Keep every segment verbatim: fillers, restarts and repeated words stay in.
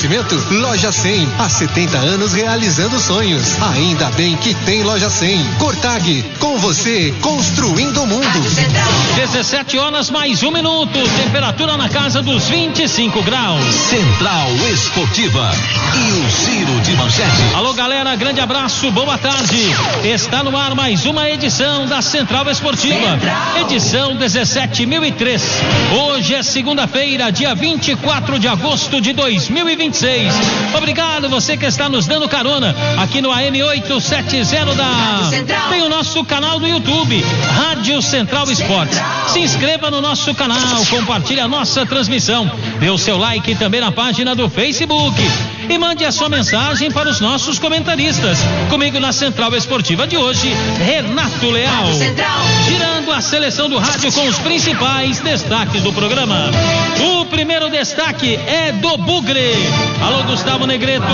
Oferecimento Loja cem, há setenta anos realizando sonhos. Ainda bem que tem Loja cem. Cortag, com você, construindo o mundo. dezessete horas mais um minuto, temperatura na casa dos vinte e cinco graus. Central Esportiva e o Giro de Manchete. Alô galera, grande abraço, boa tarde. Está no ar mais uma edição da Central Esportiva. Central. Edição dezessete mil e três. Hoje é segunda-feira, dia vinte e quatro de agosto de dois mil e vinte e seis. Obrigado você que está nos dando carona aqui no A M oitocentos e setenta da... Tem o nosso canal do YouTube, Rádio Central Esportes. Se inscreva no nosso canal, compartilhe a nossa transmissão, dê o seu like também na página do Facebook e mande a sua mensagem para os nossos comentaristas. Comigo na Central Esportiva de hoje, Renato Leal, girando a seleção do rádio com os principais destaques do programa. O primeiro destaque é do Bugre. Alô, Gustavo Negreto.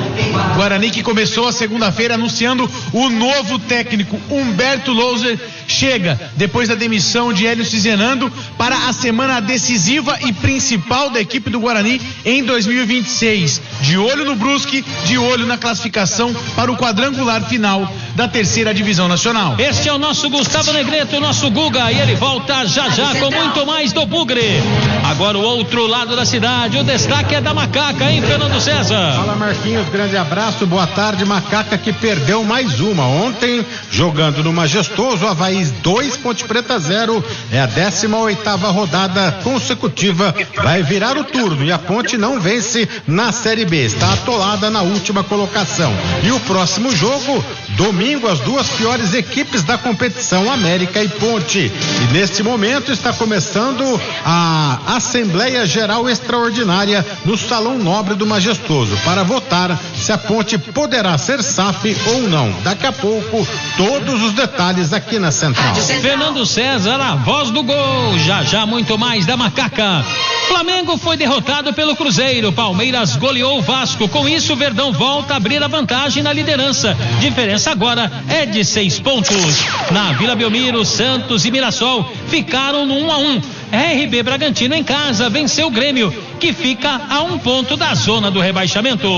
Guarani que começou a segunda-feira anunciando o novo técnico Humberto Louser chega depois da demissão de Hélio Cizenando para a semana decisiva e principal da equipe do Guarani em dois mil e vinte e seis. De olho no Brusque, de olho na classificação para o quadrangular final da terceira divisão nacional. Este é o nosso Gustavo Negreto, nosso Guga, e ele volta já já com muito mais do Bugre. Agora o outro lado da cidade, o destaque é da Macaca, hein, Fernando César? Fala, Marquinhos, grande abraço, boa tarde. Macaca que perdeu mais uma ontem, jogando no Majestoso, Avaí dois, Ponte Preta zero, é a décima oitava rodada consecutiva, vai virar o turno e a Ponte não vence na Série B, está atolada na última colocação. E o próximo jogo, domingo, as duas piores equipes da competição, América e Ponte. E neste momento está começando a Assembleia Geral Extraordinária no Salão Nobre do Majestoso para votar se a Ponte poderá ser S A F ou não. Daqui a pouco, todos os detalhes aqui na Central. Fernando César, a voz do gol. Já já muito mais da Macaca. Flamengo foi derrotado pelo Cruzeiro. Palmeiras goleou o Vasco. Com isso, o Verdão volta a abrir a vantagem na liderança. Diferença agora é de seis pontos. Na Vila Belmiro, Santos e Mirassol ficaram no um a um. R B Bragantino em casa venceu o Grêmio, que fica a um ponto da zona do rebaixamento.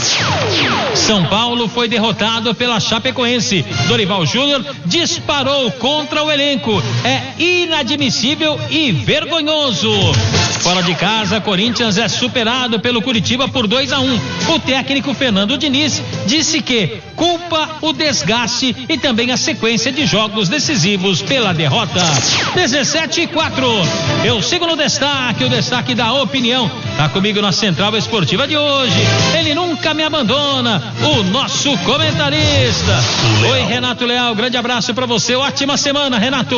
São Paulo foi derrotado pela Chapecoense. Dorival Júnior disparou contra o elenco. É inadmissível e vergonhoso. Fora de casa, Corinthians é superado pelo Curitiba por dois a um. O técnico Fernando Diniz disse que culpa o desgaste e também a sequência de jogos decisivos pela derrota. dezessete e quatro. Eu sigo no destaque, o destaque da opinião. Tá comigo na Central Esportiva de hoje. Ele nunca me abandona, o nosso comentarista. Oi, Renato Leal, grande abraço pra você. Ótima semana, Renato.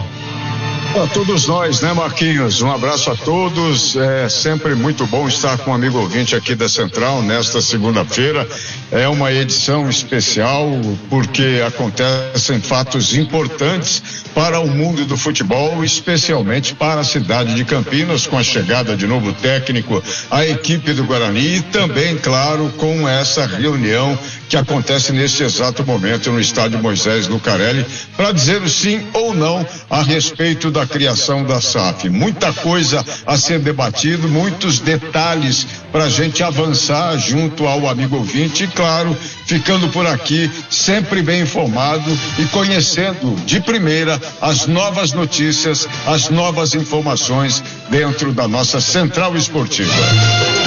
A todos nós, né, Marquinhos? Um abraço a todos. É sempre muito bom estar com um amigo ouvinte aqui da Central nesta segunda-feira. É uma edição especial porque acontecem fatos importantes para o mundo do futebol, especialmente para a cidade de Campinas, com a chegada de novo técnico, a equipe do Guarani e também, claro, com essa reunião que acontece neste exato momento no estádio Moisés Lucarelli para dizer o sim ou não a respeito da criação da S A F. Muita coisa a ser debatido, muitos detalhes para a gente avançar junto ao amigo ouvinte e, claro, ficando por aqui sempre bem informado e conhecendo de primeira as novas notícias, as novas informações dentro da nossa Central Esportiva.